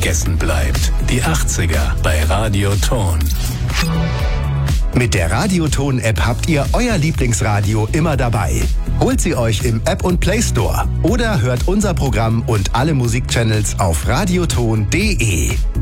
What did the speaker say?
unvergessen bleibt. Die 80er bei Radioton. Mit der Radioton-App habt ihr euer Lieblingsradio immer dabei. Holt sie euch im App- und Play Store oder hört unser Programm und alle Musikchannels auf radioton.de.